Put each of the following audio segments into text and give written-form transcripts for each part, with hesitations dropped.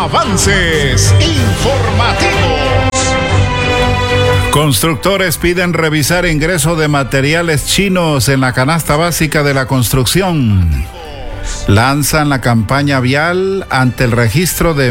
Avances informativos. Constructores piden revisar ingreso de materiales chinos en la canasta básica de la construcción. Lanzan la campaña vial ante el registro de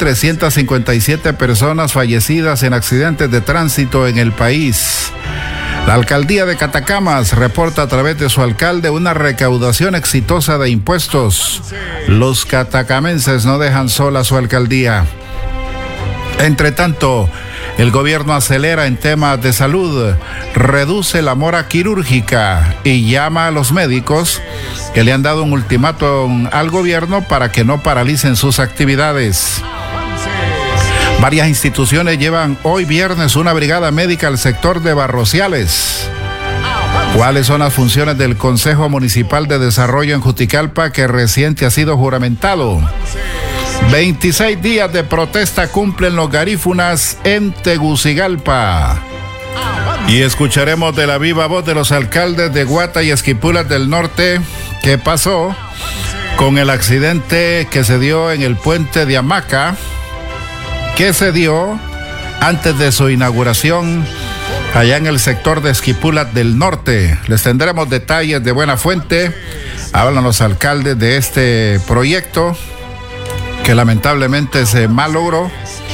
1.357 personas fallecidas en accidentes de tránsito en el país. La alcaldía de Catacamas reporta a través de su alcalde una recaudación exitosa de impuestos. Los catacamenses no dejan sola a su alcaldía. Entre tanto, el gobierno acelera en temas de salud, reduce la mora quirúrgica y llama a los médicos que le han dado un ultimátum al gobierno para que no paralicen sus actividades. Varias instituciones llevan hoy viernes una brigada médica al sector de Barrociales. ¿Cuáles son las funciones del Consejo Municipal de Desarrollo en Juticalpa que reciente ha sido juramentado? 26 días de protesta cumplen los garífunas en Tegucigalpa. Y escucharemos de la viva voz de los alcaldes de Guata y Esquipulas del Norte qué pasó con el accidente que se dio en el puente de Hamaca, que se dio antes de su inauguración allá en el sector de Esquipulas del Norte. Les tendremos detalles de buena fuente. Hablan los alcaldes de este proyecto que lamentablemente se malogró,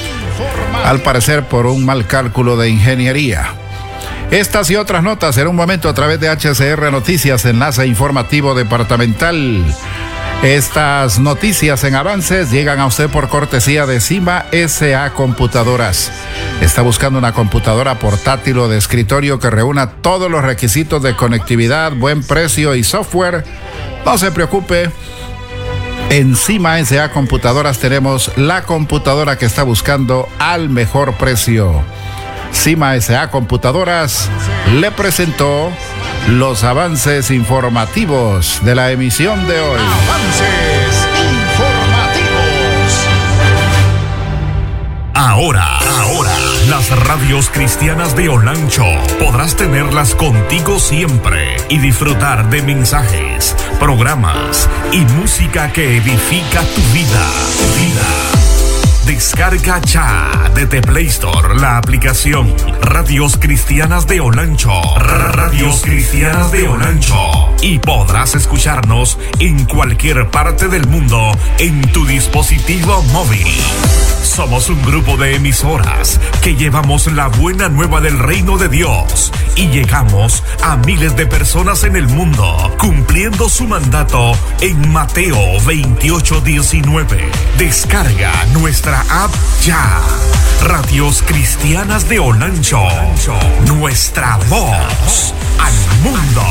al parecer por un mal cálculo de ingeniería. Estas y otras notas en un momento a través de HCR Noticias, enlace informativo departamental. Estas noticias en avances llegan a usted por cortesía de Cima S.A. Computadoras. ¿Está buscando una computadora portátil o de escritorio que reúna todos los requisitos de conectividad, buen precio y software? No se preocupe. En Cima S.A. Computadoras tenemos la computadora que está buscando al mejor precio. Cima S.A. Computadoras le presentó los avances informativos de la emisión de hoy. Avances informativos. Ahora, las radios cristianas de Olancho podrás tenerlas contigo siempre y disfrutar de mensajes, programas y música que edifica tu vida. Descarga ya desde Play Store la aplicación Radios Cristianas de Olancho. Radios Cristianas de Olancho. Y podrás escucharnos en cualquier parte del mundo en tu dispositivo móvil. Somos un grupo de emisoras que llevamos la buena nueva del reino de Dios y llegamos a miles de personas en el mundo, cumpliendo su mandato en Mateo 28:19. Descarga nuestra app ya. Radios Cristianas de Olancho. Nuestra voz al mundo.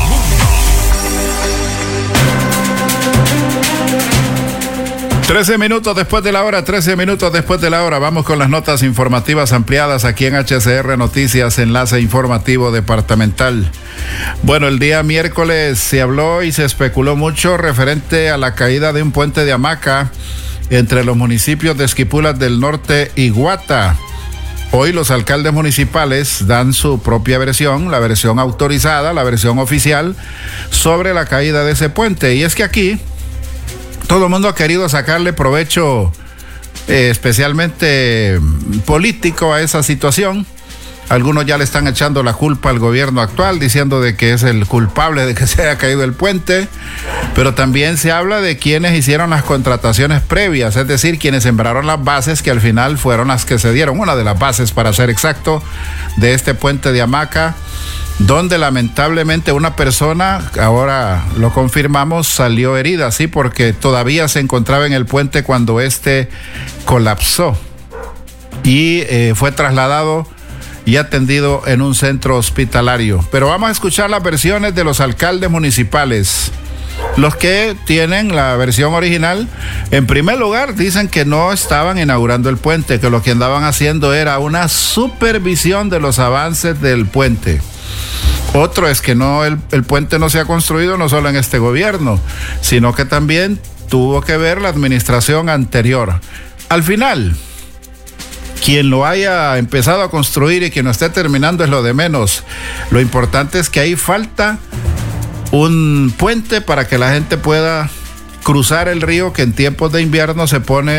13 minutos después de la hora, vamos con las notas informativas ampliadas aquí en HCR Noticias, enlace informativo departamental. Bueno, el día miércoles se habló y se especuló mucho referente a la caída de un puente de hamaca entre los municipios de Esquipulas del Norte y Guata. Hoy los alcaldes municipales dan su propia versión, la versión autorizada, la versión oficial, sobre la caída de ese puente. Y es que aquí todo el mundo ha querido sacarle provecho, especialmente político, a esa situación. Algunos ya le están echando la culpa al gobierno actual, diciendo de que es el culpable de que se haya caído el puente, pero también se habla de quienes hicieron las contrataciones previas, es decir, quienes sembraron las bases que al final fueron las que se dieron, una de las bases para ser exacto, de este puente de hamaca, donde lamentablemente una persona, ahora lo confirmamos, salió herida, sí, porque todavía se encontraba en el puente cuando este colapsó y fue trasladado y atendido en un centro hospitalario. Pero vamos a escuchar las versiones de los alcaldes municipales. Los que tienen la versión original, en primer lugar, dicen que no estaban inaugurando el puente, que lo que andaban haciendo era una supervisión de los avances del puente. Otro es que no, el puente no se ha construido no solo en este gobierno, sino que también tuvo que ver la administración anterior. Al final, quien lo haya empezado a construir y quien lo esté terminando es lo de menos. Lo importante es que ahí falta un puente para que la gente pueda cruzar el río, que en tiempos de invierno se pone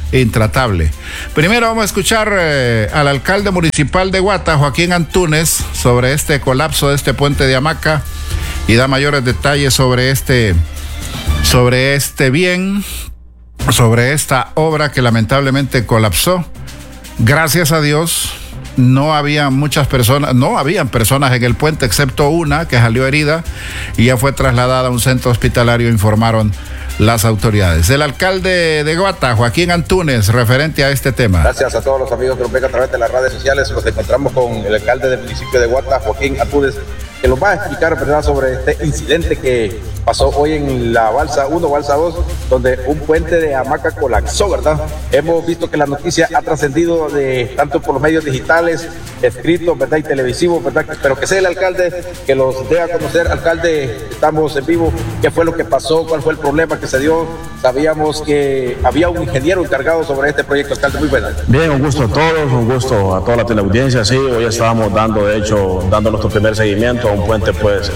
intratable. Primero vamos a escuchar al alcalde municipal de Guata, Joaquín Antúnez, sobre este colapso de este puente de hamaca y da mayores detalles sobre este bien, sobre esta obra que lamentablemente colapsó. Gracias a Dios no habían personas en el puente, excepto una que salió herida y ya fue trasladada a un centro hospitalario, informaron las autoridades. El alcalde de Guata, Joaquín Antúnez, referente a este tema. Gracias a todos los amigos que nos ven a través de las redes sociales. Nos encontramos con el alcalde del municipio de Guata, Joaquín Antúnez, que nos va a explicar, ¿verdad?, sobre este incidente que pasó hoy en la Balsa 1, Balsa 2, donde un puente de hamaca colapsó, ¿verdad? Hemos visto que la noticia ha trascendido tanto por los medios digitales, escritos, ¿verdad?, y televisivos, ¿verdad? Pero que sea el alcalde que los dé a conocer. Alcalde, estamos en vivo. ¿Qué fue lo que pasó? ¿Cuál fue el problema que se dio? Sabíamos que había un ingeniero encargado sobre este proyecto. Alcalde, muy buenas. Bien, un gusto a todos, un gusto a toda la teleaudiencia. Sí, hoy estábamos dando nuestro primer seguimiento a un puente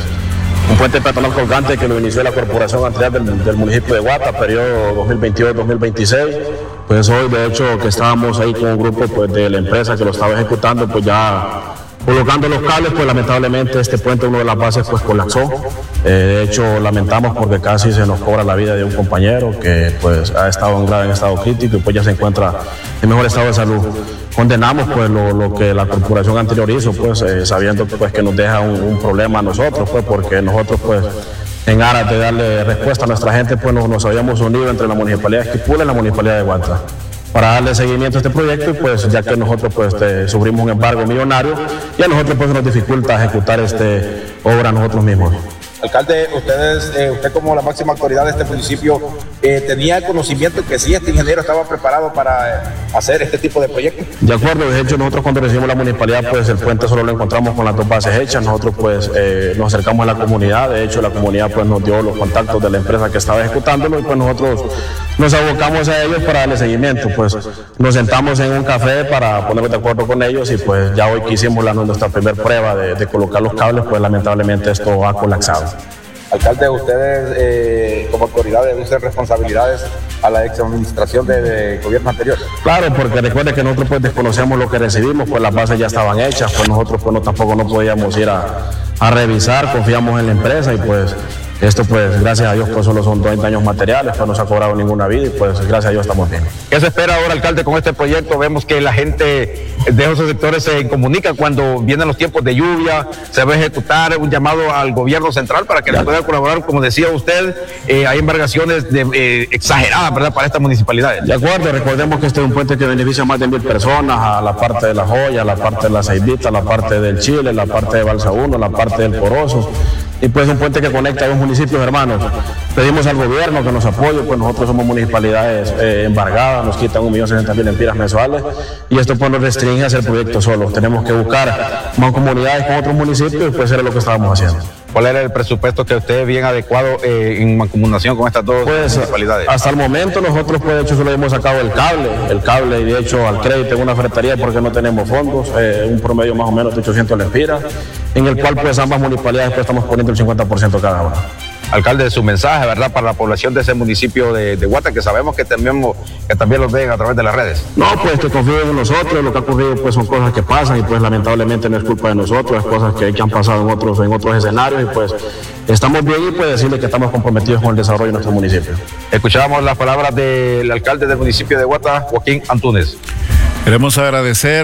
peatonal colgante que lo inició la corporación anterior del municipio de Guata, periodo 2022-2026. Pues hoy, de hecho, que estábamos ahí con un grupo pues de la empresa que lo estaba ejecutando, pues ya colocando los cables, pues lamentablemente este puente, una de las bases, pues colapsó. De hecho, lamentamos porque casi se nos cobra la vida de un compañero que pues ha estado en estado crítico y pues ya se encuentra en mejor estado de salud. Condenamos pues lo que la corporación anterior hizo, pues sabiendo pues que nos deja un problema a nosotros, pues porque nosotros pues en aras de darle respuesta a nuestra gente, pues nos habíamos unido entre la Municipalidad de Esquipula y la Municipalidad de Guata para darle seguimiento a este proyecto, y pues ya que nosotros pues sufrimos un embargo millonario y a nosotros pues nos dificulta ejecutar esta obra nosotros mismos. Alcalde, usted como la máxima autoridad de este municipio, ¿tenía conocimiento que sí este ingeniero estaba preparado para hacer este tipo de proyectos? De acuerdo, de hecho nosotros cuando recibimos la municipalidad, pues el puente solo lo encontramos con las dos bases hechas. Nosotros pues nos acercamos a la comunidad. De hecho la comunidad pues nos dio los contactos de la empresa que estaba ejecutándolo, y pues nosotros nos abocamos a ellos para darle seguimiento. Pues nos sentamos en un café para ponernos de acuerdo con ellos, y pues ya hoy que hicimos nuestra primera prueba de colocar los cables, pues lamentablemente esto ha colapsado. Alcalde, ustedes como autoridad deducen responsabilidades a la ex administración de gobierno anterior. Claro, porque recuerde que nosotros pues desconocemos lo que recibimos, pues las bases ya estaban hechas, pues nosotros pues tampoco no podíamos ir a revisar, confiamos en la empresa, y pues esto pues gracias a Dios pues solo son 2 daños materiales, pues no se ha cobrado ninguna vida, y pues gracias a Dios estamos bien. ¿Qué se espera ahora, alcalde, con este proyecto? Vemos que la gente de esos sectores se comunica cuando vienen los tiempos de lluvia. Se va a ejecutar un llamado al gobierno central para que les pueda colaborar. Como decía usted, hay embarcaciones exageradas, ¿verdad?, para estas municipalidades. De acuerdo, recordemos que este es un puente que beneficia a más de 1,000 personas, a la parte de La Joya, a la parte de La Ceibita, a la parte del Chile, la parte de Balsa 1, la parte del Corozo. Y pues es un puente que conecta a 2 municipios hermanos. Pedimos al gobierno que nos apoye, pues nosotros somos municipalidades embargadas, nos quitan 1.060.000 lempiras mensuales, y esto pues nos restringe a hacer proyectos solos. Tenemos que buscar mancomunidades con otros municipios, y pues era lo que estábamos haciendo. ¿Cuál era el presupuesto que usted bien adecuado en mancomunación con estas dos municipalidades? Hasta el momento nosotros pues de hecho solo hemos sacado el cable, y de hecho al crédito en una ferretería porque no tenemos fondos, un promedio más o menos de 800 lempiras, en el cual pues ambas municipalidades pues estamos poniendo el 50% cada una. Alcalde, su mensaje, ¿verdad?, para la población de ese municipio de Guata, que sabemos que también los ven a través de las redes. No, pues que confíen en nosotros. Lo que ha ocurrido pues son cosas que pasan, y pues lamentablemente no es culpa de nosotros, es cosas que han pasado en otros escenarios, y pues estamos bien, y pues decirles que estamos comprometidos con el desarrollo de nuestro municipio. Escuchábamos las palabras del alcalde del municipio de Guata, Joaquín Antúnez. Queremos agradecer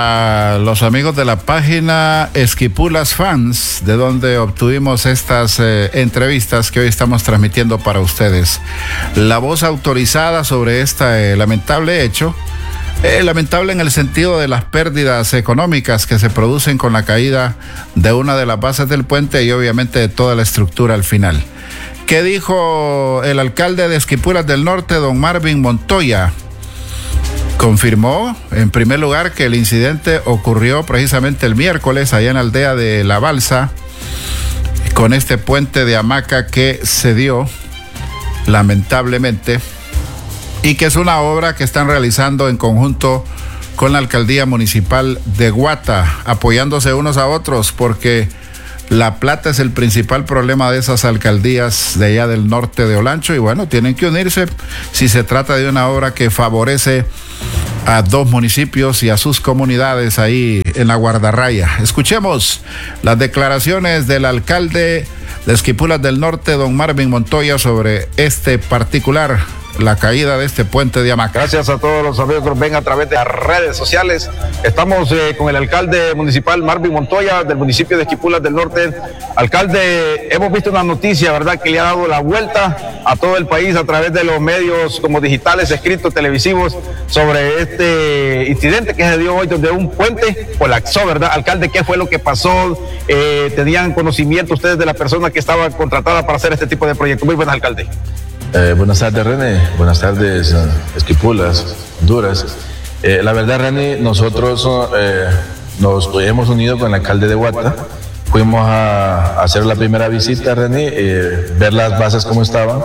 a los amigos de la página Esquipulas Fans, de donde obtuvimos estas entrevistas que hoy estamos transmitiendo para ustedes. La voz autorizada sobre este lamentable hecho, lamentable en el sentido de las pérdidas económicas que se producen con la caída de una de las bases del puente y obviamente de toda la estructura al final. ¿Qué dijo el alcalde de Esquipulas del Norte, don Marvin Montoya? Confirmó, en primer lugar, que el incidente ocurrió precisamente el miércoles allá en la aldea de La Balsa, con este puente de hamaca que se dio, lamentablemente, y que es una obra que están realizando en conjunto con la alcaldía municipal de Guata, apoyándose unos a otros, porque La plata es el principal problema de esas alcaldías de allá del norte de Olancho y bueno, tienen que unirse si se trata de una obra que favorece a dos municipios y a sus comunidades ahí en la guardarraya. Escuchemos las declaraciones del alcalde de Esquipulas del Norte, don Marvin Montoya, sobre este particular, la caída de este puente de hamaca. Gracias a todos los amigos que nos ven a través de las redes sociales. Estamos con el alcalde municipal Marvin Montoya del municipio de Esquipulas del Norte. Alcalde, hemos visto una noticia, ¿verdad?, que le ha dado la vuelta a todo el país a través de los medios como digitales, escritos, televisivos, sobre este incidente que se dio hoy donde un puente colapsó, ¿verdad? Alcalde, ¿qué fue lo que pasó? ¿Tenían conocimiento ustedes de la persona que estaba contratada para hacer este tipo de proyectos? Muy buenas, alcalde. Buenas tardes, René. Buenas tardes, Esquipulas, Honduras. La verdad, René, nosotros nos hemos unido con el alcalde de Guata. Fuimos a hacer la primera visita, René, ver las bases cómo estaban.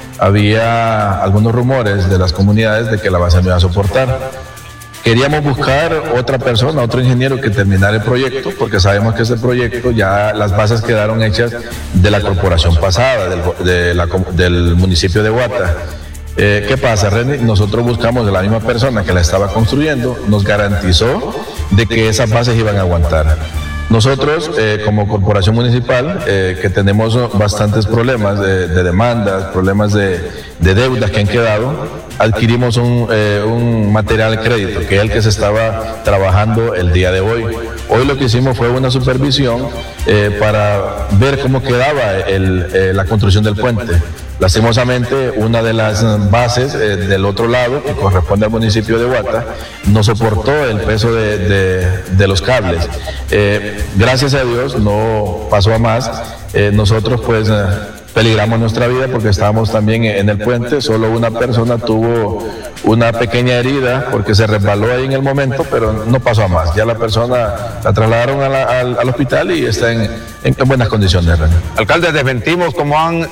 Había algunos rumores de las comunidades de que la base no iba a soportar. Queríamos buscar otra persona, otro ingeniero que terminara el proyecto, porque sabemos que ese proyecto ya las bases quedaron hechas de la corporación pasada, del municipio de Guata. ¿Qué pasa, René? Nosotros buscamos a la misma persona que la estaba construyendo, nos garantizó de que esas bases iban a aguantar. Nosotros, como corporación municipal, que tenemos bastantes problemas de demandas, problemas de deudas que han quedado, adquirimos un material de crédito, que es el que se estaba trabajando el día de hoy. Hoy lo que hicimos fue una supervisión para ver cómo quedaba la construcción del puente. Lastimosamente, una de las bases del otro lado, que corresponde al municipio de Guata, no soportó el peso de los cables. Gracias a Dios no pasó a más. Nosotros pues peligramos nuestra vida porque estábamos también en el puente. Solo una persona tuvo una pequeña herida porque se resbaló ahí en el momento, pero no pasó a más. Ya la persona la trasladaron al hospital y está en buenas condiciones. Alcalde, desmentimos como han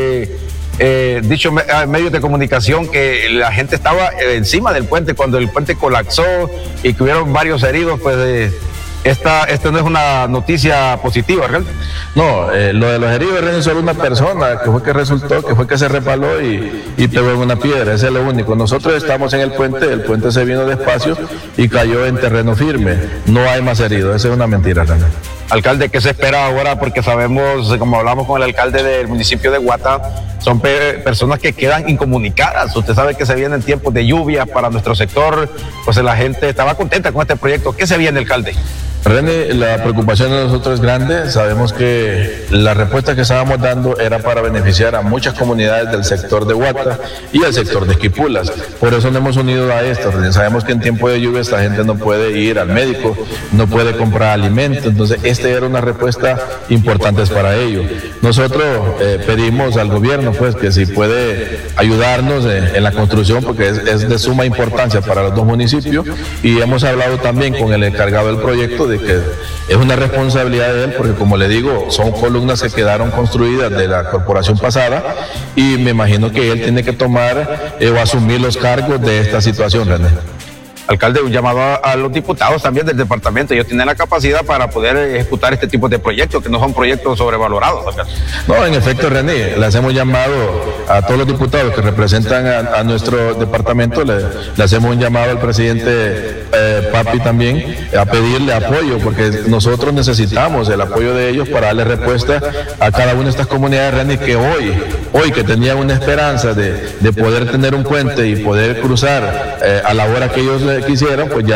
dicho medios de comunicación que la gente estaba encima del puente cuando el puente colapsó y que hubieron varios heridos. Pues esta no es una noticia positiva, ¿verdad? No, lo de los heridos es solo una persona que fue que se resbaló y pegó en una piedra. Ese es lo único. Nosotros estamos en el puente se vino despacio y cayó en terreno firme. No hay más heridos. Esa es una mentira, René. Alcalde, ¿qué se espera ahora? Porque sabemos, como hablamos con el alcalde del municipio de Guata, son personas que quedan incomunicadas. Usted sabe que se vienen tiempos de lluvia para nuestro sector, pues la gente estaba contenta con este proyecto. ¿Qué se viene, alcalde? René, la preocupación de nosotros es grande. Sabemos que la respuesta que estábamos dando era para beneficiar a muchas comunidades del sector de Guata y al sector de Esquipulas. Por eso nos hemos unido a esto. Sabemos que en tiempo de lluvia esta gente no puede ir al médico, no puede comprar alimentos. Entonces, esta era una respuesta importante para ellos. Nosotros pedimos al gobierno pues que si puede ayudarnos en la construcción, porque es de suma importancia para los dos municipios, y hemos hablado también con el encargado del proyecto de que es una responsabilidad de él, porque como le digo, son columnas que quedaron construidas de la corporación pasada y me imagino que él tiene que tomar o asumir los cargos de esta situación, René. Alcalde, un llamado a los diputados también del departamento. Ellos tienen la capacidad para poder ejecutar este tipo de proyectos, que no son proyectos sobrevalorados, alcalde. No, en efecto, René, les hemos llamado a todos los diputados que representan a nuestro departamento, le hacemos un llamado al presidente Papi también, a pedirle apoyo, porque nosotros necesitamos el apoyo de ellos para darle respuesta a cada una de estas comunidades, René, que hoy que tenían una esperanza de poder tener un puente y poder cruzar a la hora que ellos quisieron, pues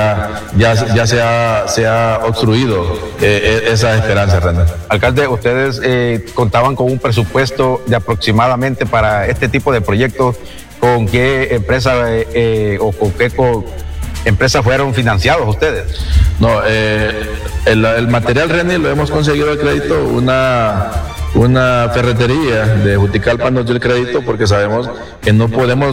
ya se ha obstruido esa esperanza, René. Alcalde, ustedes contaban con un presupuesto de aproximadamente para este tipo de proyectos. ¿Con qué empresa o con qué empresas fueron financiados ustedes? No, el material, René, lo hemos conseguido de crédito una ferretería de Juticalpa nos dio el crédito porque sabemos que no podemos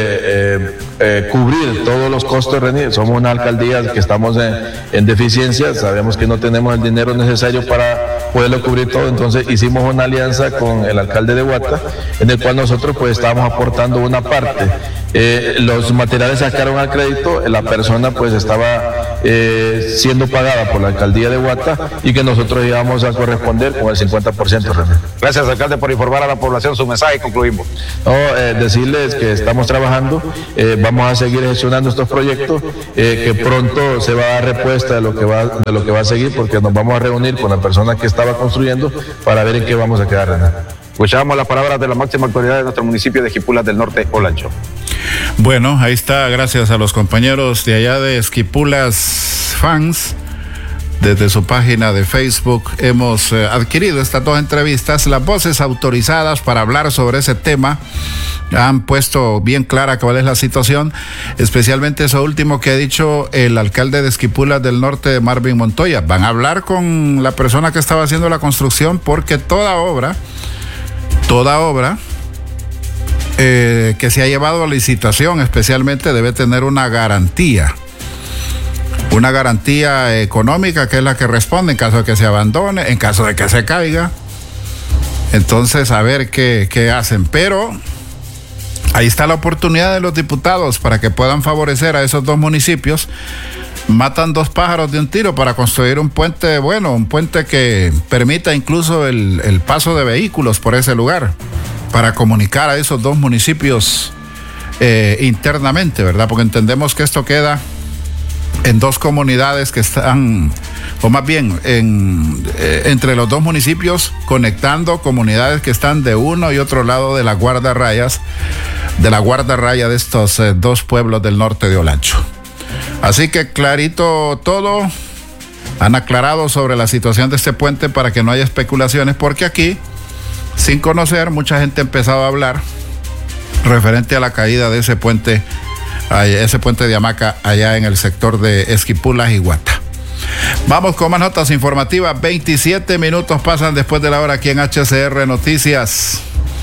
cubrir todos los costos, René. Somos una alcaldía que estamos en deficiencia, sabemos que no tenemos el dinero necesario para poderlo cubrir todo, entonces hicimos una alianza con el alcalde de Guata, en el cual nosotros pues estábamos aportando una parte los materiales sacaron al crédito, la persona pues estaba siendo pagada por la alcaldía de Guata y que nosotros íbamos a corresponder con el 50%. Gracias, alcalde, por informar a la población. Su mensaje y concluimos. No, decirles que estamos trabajando, vamos a seguir gestionando estos proyectos, que pronto se va a dar respuesta de lo que va a seguir, porque nos vamos a reunir con la persona que estaba construyendo para ver en qué vamos a quedar, René. Escuchamos las palabras de la máxima autoridad de nuestro municipio de Esquipulas del Norte, Olancho. Bueno, ahí está, gracias a los compañeros de allá de Esquipulas Fans. Desde su página de Facebook hemos adquirido estas dos entrevistas. Las voces autorizadas para hablar sobre ese tema han puesto bien clara cuál es la situación, especialmente eso último que ha dicho el alcalde de Esquipulas del Norte, Marvin Montoya. Van a hablar con la persona que estaba haciendo la construcción, porque toda obra que se ha llevado a licitación especialmente debe tener una garantía económica, que es la que responde en caso de que se abandone, en caso de que se caiga. Entonces, a ver qué hacen. Pero ahí está la oportunidad de los diputados para que puedan favorecer a esos dos municipios. Matan dos pájaros de un tiro para construir un puente un puente que permita incluso el paso de vehículos por ese lugar, para comunicar a esos dos municipios internamente, ¿verdad? Porque entendemos que esto queda en dos comunidades que están, o más bien entre los dos municipios, conectando comunidades que están de uno y otro lado de la guardarraya de estos dos pueblos del norte de Olancho. Así que clarito todo, han aclarado sobre la situación de este puente para que no haya especulaciones, porque aquí, sin conocer, mucha gente ha empezado a hablar referente a la caída de ese puente de hamaca allá en el sector de Esquipulas y Guata. Vamos con más notas informativas. 27 minutos pasan después de la hora aquí en HCR Noticias.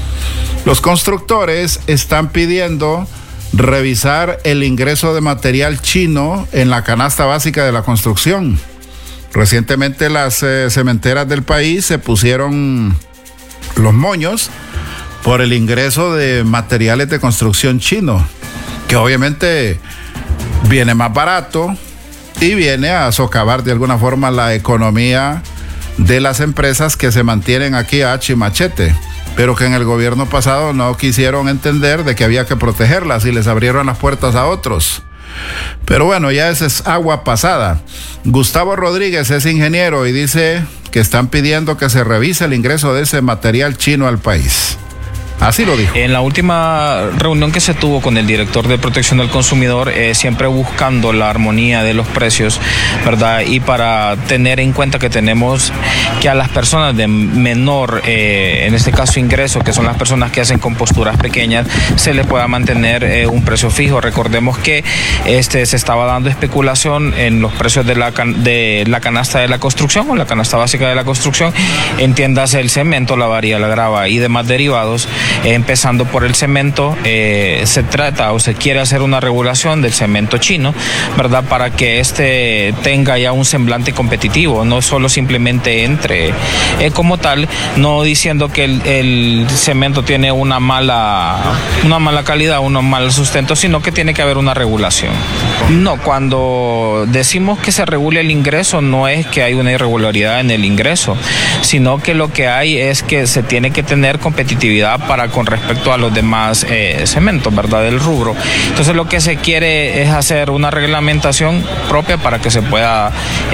Los constructores están pidiendo revisar el ingreso de material chino en la canasta básica de la construcción. Recientemente las cementeras del país se pusieron los moños por el ingreso de materiales de construcción chino, que obviamente viene más barato y viene a socavar de alguna forma la economía de las empresas que se mantienen aquí a hacha y machete, pero que en el gobierno pasado no quisieron entender de que había que protegerlas y les abrieron las puertas a otros. Pero bueno, ya esa es agua pasada. Gustavo Rodríguez es ingeniero y dice que están pidiendo que se revise el ingreso de ese material chino al país. Así lo dijo. En la última reunión que se tuvo con el director de Protección del Consumidor, siempre buscando la armonía de los precios, ¿verdad? Y para tener en cuenta que tenemos que a las personas de menor, en este caso ingreso, que son las personas que hacen composturas pequeñas, se les pueda mantener un precio fijo. Recordemos que se estaba dando especulación en los precios de la canasta de la construcción, o la canasta básica de la construcción, entiéndase el cemento, la varilla, la grava y demás derivados. Empezando por el cemento, se trata o se quiere hacer una regulación del cemento chino, ¿verdad? Para que tenga ya un semblante competitivo, no solo simplemente entre como tal, no diciendo que el cemento tiene una mala calidad, un mal sustento, sino que tiene que haber una regulación. No, cuando decimos que se regule el ingreso, no es que hay una irregularidad en el ingreso, sino que lo que hay es que se tiene que tener competitividad con respecto a los demás cementos, ¿verdad? Del rubro. Entonces lo que se quiere es hacer una reglamentación propia para que se pueda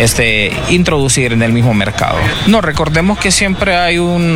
introducir en el mismo mercado. No, recordemos que siempre hay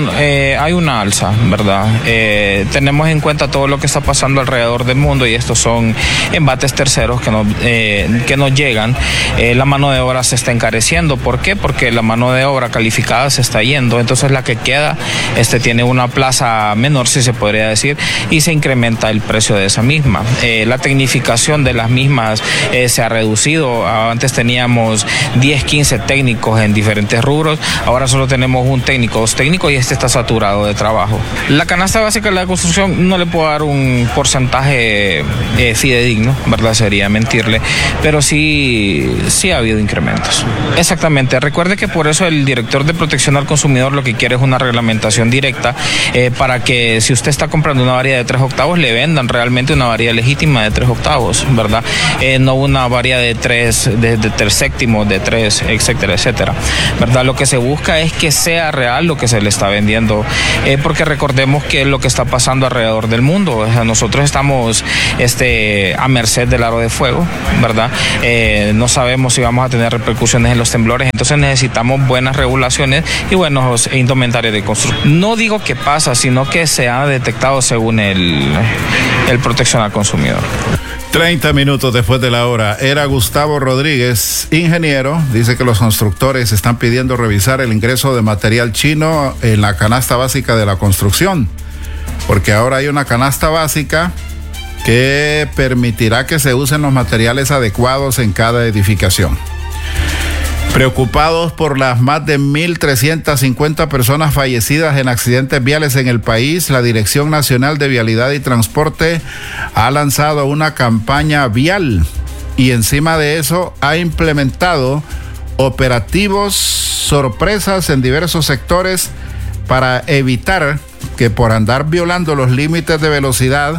una alza, ¿verdad? Tenemos en cuenta todo lo que está pasando alrededor del mundo, y estos son embates terceros que nos llegan. La mano de obra se está encareciendo. ¿Por qué? Porque la mano de obra calificada se está yendo, entonces la que queda tiene una plaza menor, si se podría decir, y se incrementa el precio de esa misma. La tecnificación de las mismas se ha reducido. Antes teníamos 10, 15 técnicos en diferentes rubros, ahora solo tenemos un técnico, dos técnicos, y está saturado de trabajo. La canasta básica de la construcción no le puedo dar un porcentaje fidedigno, ¿verdad? Sería mentirle, pero sí ha habido incrementos. Exactamente, recuerde que por eso el director de Protección al Consumidor lo que quiere es una reglamentación directa para que si usted está comprando una varilla de 3 octavos, le vendan realmente una varilla legítima de 3 octavos, ¿verdad? No una varilla de 3 séptimos, de 3, etcétera, etcétera, ¿verdad? Lo que se busca es que sea real lo que se le está vendiendo, porque recordemos que es lo que está pasando alrededor del mundo. O sea, nosotros estamos a merced del aro de fuego, ¿verdad? No sabemos si vamos a tener repercusiones en los temblores, entonces necesitamos buenas regulaciones y buenos indumentarios de construcción. No digo que pasa, sino que se ha detectado según el Protección al Consumidor. 30 minutos después de la hora. Era Gustavo Rodríguez, ingeniero. Dice que los constructores están pidiendo revisar el ingreso de material chino en la canasta básica de la construcción, porque ahora hay una canasta básica que permitirá que se usen los materiales adecuados en cada edificación. Preocupados por las más de 1.350 personas fallecidas en accidentes viales en el país, la Dirección Nacional de Vialidad y Transporte ha lanzado una campaña vial y encima de eso ha implementado operativos sorpresas en diversos sectores para evitar que por andar violando los límites de velocidad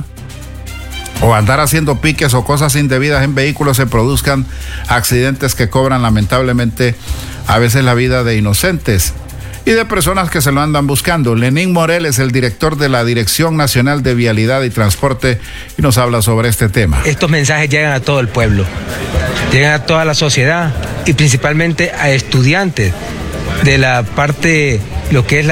o andar haciendo piques o cosas indebidas en vehículos se produzcan accidentes que cobran lamentablemente a veces la vida de inocentes y de personas que se lo andan buscando. Lenín Morel es el director de la Dirección Nacional de Vialidad y Transporte y nos habla sobre este tema. Estos mensajes llegan a todo el pueblo, llegan a toda la sociedad y principalmente a estudiantes de la parte, lo que es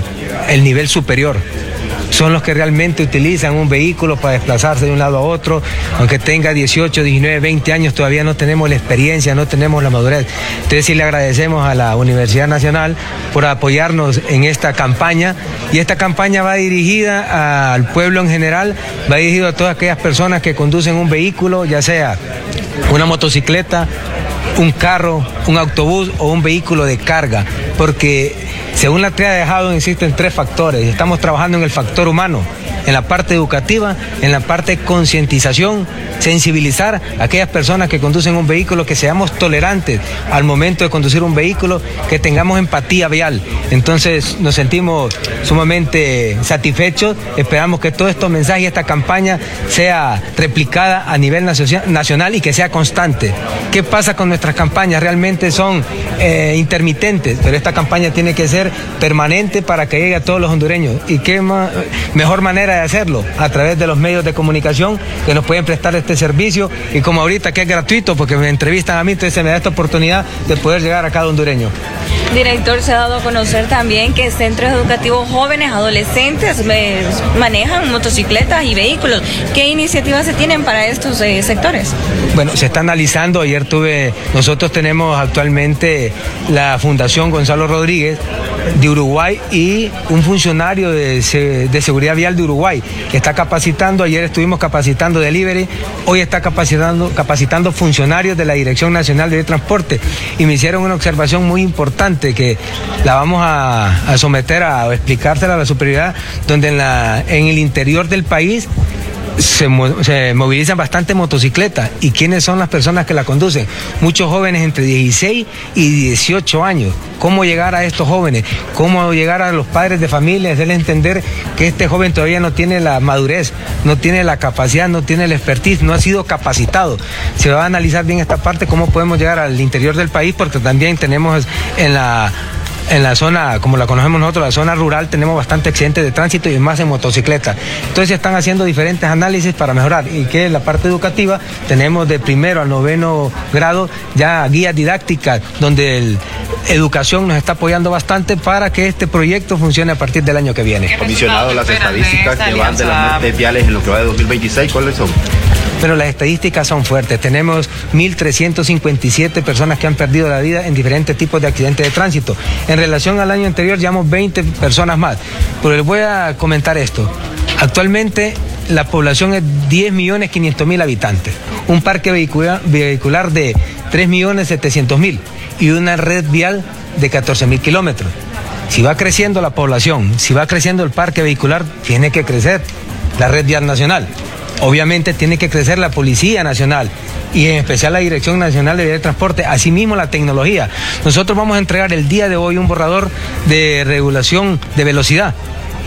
el nivel superior. Son los que realmente utilizan un vehículo para desplazarse de un lado a otro, aunque tenga 18, 19, 20 años, todavía no tenemos la experiencia, no tenemos la madurez. Entonces sí le agradecemos a la Universidad Nacional por apoyarnos en esta campaña, y esta campaña va dirigida al pueblo en general, va dirigido a todas aquellas personas que conducen un vehículo, ya sea una motocicleta, un carro, un autobús o un vehículo de carga, porque según la tríada de Haddon existen 3 factores. Estamos trabajando en el factor humano, en la parte educativa, en la parte de concientización, sensibilizar a aquellas personas que conducen un vehículo, que seamos tolerantes al momento de conducir un vehículo, que tengamos empatía vial. Entonces nos sentimos sumamente satisfechos, esperamos que todos estos mensajes y esta campaña sea replicada a nivel nacional y que sea constante. ¿Qué pasa con nuestras campañas? Realmente son intermitentes, pero esta campaña tiene que ser permanente para que llegue a todos los hondureños. ¿Y qué mejor manera de hacerlo? A través de los medios de comunicación que nos pueden prestar este servicio, y como ahorita que es gratuito porque me entrevistan a mí, entonces se me da esta oportunidad de poder llegar a cada hondureño. Director, se ha dado a conocer también que centros educativos jóvenes, adolescentes manejan motocicletas y vehículos. ¿Qué iniciativas se tienen para estos sectores? Bueno, se está analizando. Nosotros tenemos actualmente la Fundación Gonzalo Rodríguez de Uruguay y un funcionario de seguridad vial de Uruguay que está capacitando. Ayer estuvimos capacitando delivery, hoy está capacitando funcionarios de la Dirección Nacional de Transporte, y me hicieron una observación muy importante que la vamos a someter a explicársela a la superioridad, donde en el interior del país se movilizan bastante motocicletas. ¿Y quiénes son las personas que la conducen? Muchos jóvenes entre 16 y 18 años. ¿Cómo llegar a estos jóvenes? ¿Cómo llegar a los padres de familia? Hacerles entender que este joven todavía no tiene la madurez, no tiene la capacidad, no tiene el expertise, no ha sido capacitado. Se va a analizar bien esta parte, cómo podemos llegar al interior del país, porque también tenemos en la zona, como la conocemos nosotros, la zona rural, tenemos bastante accidentes de tránsito y más en motocicleta. Entonces están haciendo diferentes análisis para mejorar. Y que en la parte educativa tenemos de 1º al 9º grado ya guías didácticas, donde educación nos está apoyando bastante para que este proyecto funcione a partir del año que viene. Comisionado, las estadísticas que van de las muertes viales en lo que va de 2026, ¿cuáles son? Pero las estadísticas son fuertes. Tenemos 1.357 personas que han perdido la vida en diferentes tipos de accidentes de tránsito. En relación al año anterior llevamos 20 personas más. Pero les voy a comentar esto. Actualmente la población es 10.500.000 habitantes. Un parque vehicular de 3.700.000 y una red vial de 14.000 kilómetros. Si va creciendo la población, si va creciendo el parque vehicular, tiene que crecer la red vial nacional. Obviamente tiene que crecer la Policía Nacional y en especial la Dirección Nacional de Vialidad y Transporte, asimismo la tecnología. Nosotros vamos a entregar el día de hoy un borrador de regulación de velocidad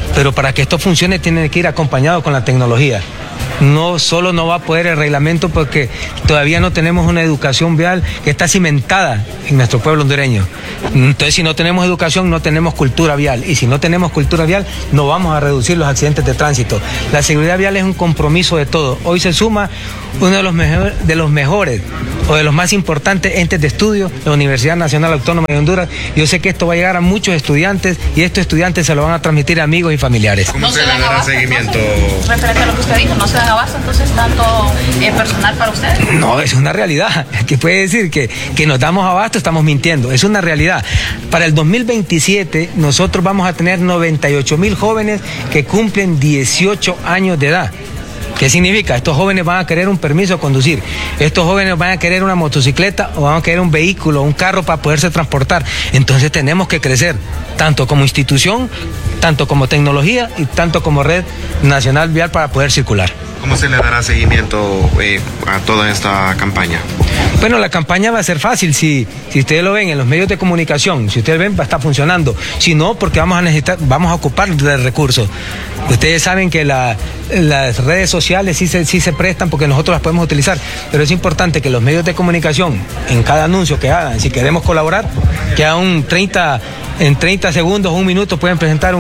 pero para que esto funcione tiene que ir acompañado con la tecnología. No solo no va a poder el reglamento porque todavía no tenemos una educación vial que está cimentada en nuestro pueblo hondureño. Entonces, si no tenemos educación, no tenemos cultura vial. Y si no tenemos cultura vial, no vamos a reducir los accidentes de tránsito. La seguridad vial es un compromiso de todos. Hoy se suma uno de los mejores o de los más importantes entes de estudio, la Universidad Nacional Autónoma de Honduras. Yo sé que esto va a llegar a muchos estudiantes y estos estudiantes se lo van a transmitir a amigos y familiares. ¿Cómo se le dará seguimiento? Referente a lo que usted dijo, ¿no se dan abasto entonces tanto personal para ustedes? No, es una realidad. Que puede decir que nos damos abasto, estamos mintiendo. Es una realidad. Para el 2027 nosotros vamos a tener 98,000 jóvenes que cumplen 18 años de edad. ¿Qué significa? Estos jóvenes van a querer un permiso de conducir, estos jóvenes van a querer una motocicleta o van a querer un vehículo, un carro para poderse transportar. Entonces tenemos que crecer, tanto como institución, tanto como tecnología y tanto como red nacional vial para poder circular. ¿Cómo se le dará seguimiento a toda esta campaña? Bueno, la campaña va a ser fácil si ustedes lo ven en los medios de comunicación, si ustedes ven va a estar funcionando, si no, porque vamos a ocupar de recursos. Ustedes saben que las redes sociales sí se prestan porque nosotros las podemos utilizar, pero es importante que los medios de comunicación, en cada anuncio que hagan, si queremos colaborar, que hagan en 30 segundos, un minuto, pueden presentar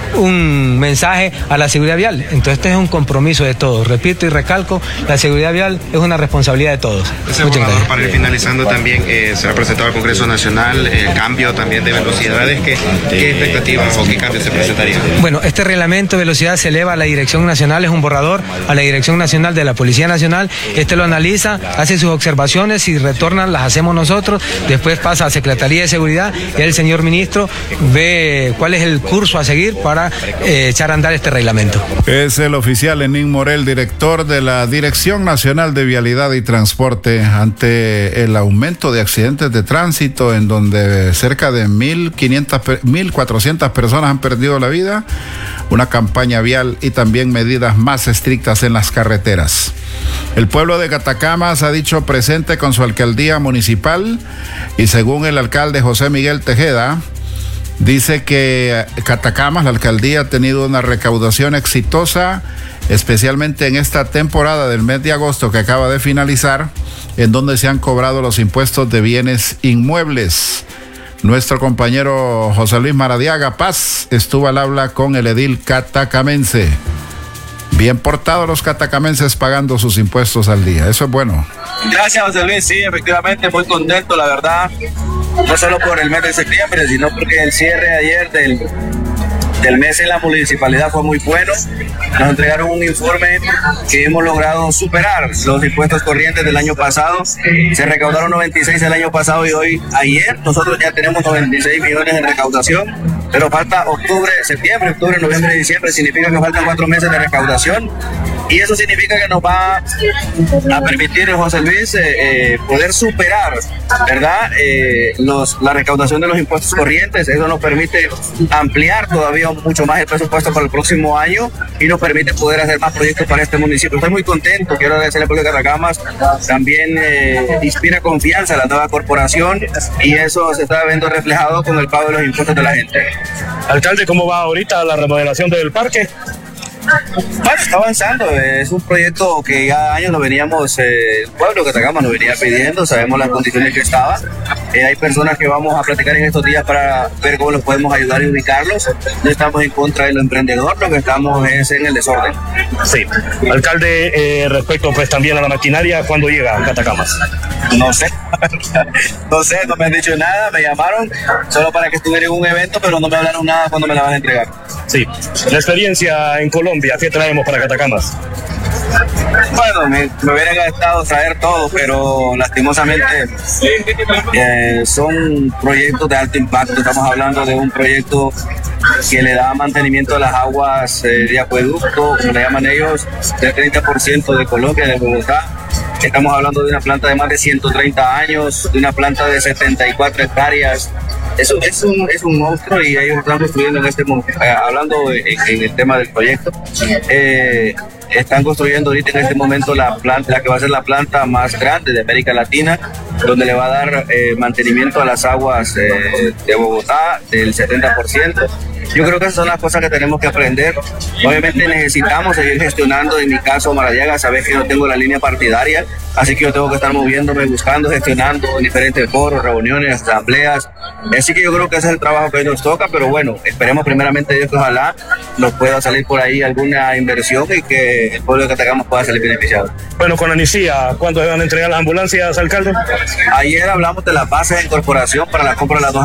un mensaje a la seguridad vial. Entonces este es un compromiso de todos. Repito y recalco, la seguridad vial es una responsabilidad de todos. Muchas gracias. Para ir finalizando también, se ha presentado al Congreso Nacional el cambio también de velocidades. ¿Qué expectativas o qué cambios se presentarían? Bueno, este reglamento de velocidad se eleva a la Dirección Nacional, es un borrador a la Dirección Nacional de la Policía Nacional. Este lo analiza, hace sus observaciones, si retornan las hacemos nosotros, después pasa a Secretaría de Seguridad y el señor ministro ve cuál es el curso a seguir para echar a andar este reglamento. Es el oficial Lenín Morel, director de la Dirección Nacional de Vialidad y Transporte, ante el aumento de accidentes de tránsito en donde cerca de 1,400 personas han perdido la vida, una campaña vial y también medidas más estrictas en las carreteras. El pueblo de Catacamas ha dicho presente con su alcaldía municipal y según el alcalde José Miguel Tejeda, dice que Catacamas, la alcaldía, ha tenido una recaudación exitosa, especialmente en esta temporada del mes de agosto que acaba de finalizar, en donde se han cobrado los impuestos de bienes inmuebles. Nuestro compañero José Luis Maradiaga Paz estuvo al habla con el edil catacamense. Bien portados los catacamenses pagando sus impuestos al día, eso es bueno. Gracias, José Luis, sí, efectivamente muy contento, la verdad, no solo por el mes de septiembre, sino porque el cierre ayer del mes en la municipalidad fue muy bueno. Nos entregaron un informe que hemos logrado superar los impuestos corrientes del año pasado. Se recaudaron 96 el año pasado y ayer nosotros ya tenemos 96 millones en recaudación, pero falta septiembre, octubre, noviembre y diciembre. Significa que faltan 4 meses de recaudación y eso significa que nos va a permitir, José Luis, poder superar, ¿verdad? La recaudación de los impuestos corrientes. Eso nos permite ampliar todavía mucho más el presupuesto para el próximo año y nos permite poder hacer más proyectos para este municipio. Estoy muy contento, quiero agradecerle al pueblo de Catacamas, también inspira confianza a la nueva corporación y eso se está viendo reflejado con el pago de los impuestos de la gente. Alcalde, ¿cómo va ahorita la remodelación del parque? Bueno, está avanzando, es un proyecto que ya años nos veníamos, el pueblo de Catacamas nos venía pidiendo, sabemos las condiciones que estaba. Hay personas que vamos a platicar en estos días para ver cómo los podemos ayudar y ubicarlos. No estamos en contra del emprendedor, lo que estamos es en el desorden. Sí. Alcalde, respecto pues también a la maquinaria, ¿cuándo llega a Catacamas? No sé, no me han dicho nada, me llamaron solo para que estuviera en un evento, pero no me hablaron nada cuando me la van a entregar. Sí, la experiencia en Colombia, ¿qué traemos para Catacamas? Bueno, me hubieran gustado traer todo, pero lastimosamente son proyectos de alto impacto. Estamos hablando de un proyecto que le da mantenimiento a las aguas de acueducto, como le llaman ellos, del 30% de Colombia, de Bogotá. Estamos hablando de una planta de más de 130 años, de una planta de 74 hectáreas. Es un monstruo y ellos están construyendo en este momento, hablando en el tema del proyecto, están construyendo ahorita en este momento la que va a ser la planta más grande de América Latina, donde le va a dar mantenimiento a las aguas de Bogotá del 70%. Yo creo que esas son las cosas que tenemos que aprender. Obviamente necesitamos seguir gestionando. En mi caso, Maradiaga, sabes que no tengo la línea partidaria, así que yo tengo que estar moviéndome, buscando, gestionando en diferentes foros, reuniones, asambleas. Así que yo creo que ese es el trabajo que hoy nos toca, pero bueno, esperemos primeramente Dios que ojalá nos pueda salir por ahí alguna inversión y que el pueblo de Catagama pueda salir beneficiado. Bueno, con Anicía, ¿cuánto se van a entregar las ambulancias, alcalde? Ayer hablamos de las bases de incorporación para la compra de las 2